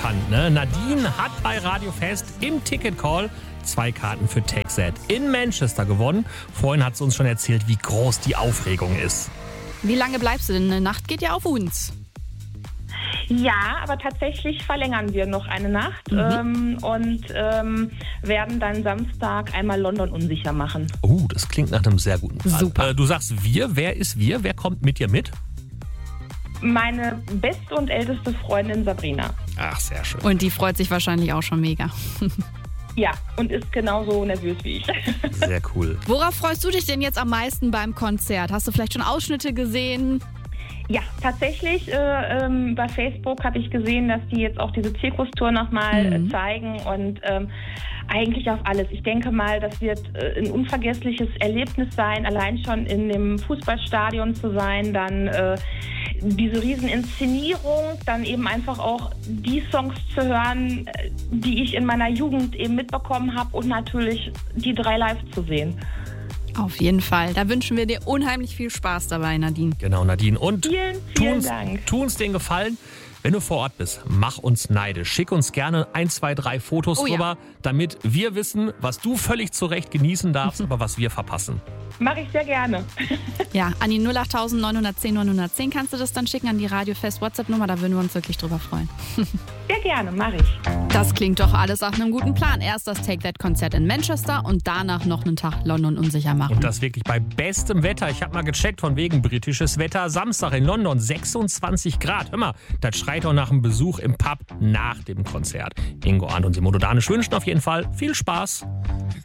bekannt, ne? Nadine hat bei Radio Fest im Ticket Call 2 Karten für Take That in Manchester gewonnen. Vorhin hat sie uns schon erzählt, wie groß die Aufregung ist. Wie lange bleibst du denn? Eine Nacht geht ja auf uns. Ja, aber tatsächlich verlängern wir noch eine Nacht und werden dann Samstag einmal London unsicher machen. Oh, das klingt nach einem sehr guten Plan. Super. Du sagst wir, wer ist wir? Wer kommt mit dir mit? Meine beste und älteste Freundin Sabrina. Ach, sehr schön. Und die freut sich wahrscheinlich auch schon mega. Ja, und ist genauso nervös wie ich. Sehr cool. Worauf freust du dich denn jetzt am meisten beim Konzert? Hast du vielleicht schon Ausschnitte gesehen? Ja, tatsächlich, bei Facebook habe ich gesehen, dass die jetzt auch diese Zirkustour nochmal zeigen und eigentlich auf alles. Ich denke mal, das wird ein unvergessliches Erlebnis sein, allein schon in dem Fußballstadion zu sein, dann diese Rieseninszenierung, dann eben einfach auch die Songs zu hören, die ich in meiner Jugend eben mitbekommen habe und natürlich die 3 live zu sehen. Auf jeden Fall. Da wünschen wir dir unheimlich viel Spaß dabei, Nadine. Genau, Nadine. Und Vielen Dank. Tu uns den Gefallen, wenn du vor Ort bist, mach uns neidisch. Schick uns gerne 1, 2, 3 Fotos rüber, damit wir wissen, was du völlig zu Recht genießen darfst, aber was wir verpassen. Mache ich sehr gerne. Ja, an die 08000 910 910 kannst du das dann schicken, an die Radio Fest WhatsApp-Nummer. Da würden wir uns wirklich drüber freuen. Sehr gerne, mache ich. Das klingt doch alles nach einem guten Plan. Erst das Take That-Konzert in Manchester und danach noch einen Tag London unsicher machen. Und das wirklich bei bestem Wetter. Ich habe mal gecheckt von wegen britisches Wetter. Samstag in London 26 Grad. Hör mal, das schreit auch nach einem Besuch im Pub nach dem Konzert. Ingo, Arndt und Simone Danisch wünschen auf jeden Fall viel Spaß.